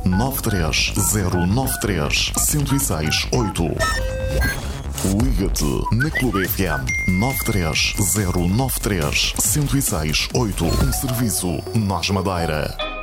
93093-1068. Liga-te na Clube FM 93093-1068. Um serviço Nós Madeira.